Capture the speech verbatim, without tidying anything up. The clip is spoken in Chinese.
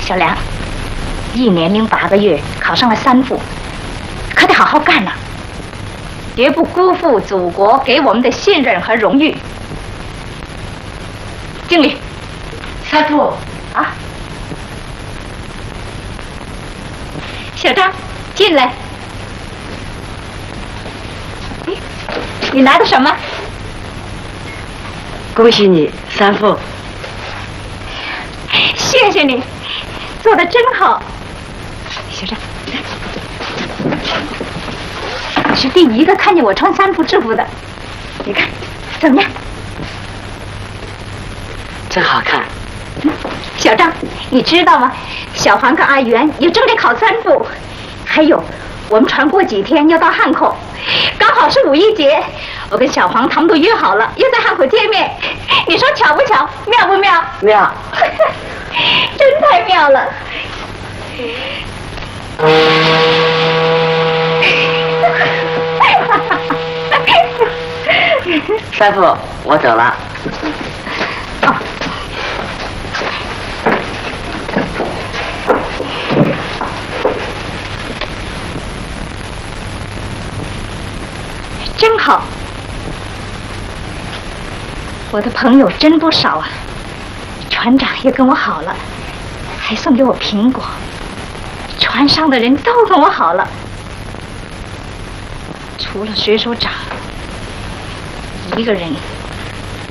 小梁，一年零八个月考上了三副，可得好好干呐，绝不辜负祖国给我们的信任和荣誉。经理， 三副啊，小张，进来。哎，你拿的什么？ 恭喜你，三副。 谢谢你，做的真好。小张，你是第一个看见我穿三副制服的，你看怎么样？ 真好看。 小张，你知道吗？小黄跟阿元也正在考三副，还有我们船过几天要到汉口，刚好是五一节，我跟小黄他们都约好了，要在汉口见面。你说巧不巧？妙不妙？ 妙。 真太妙了。 三副，我走了。 哦。真好，我的朋友真不少啊，船长也跟我好了，还送给我苹果，船上的人都跟我好了，除了水手长，一个人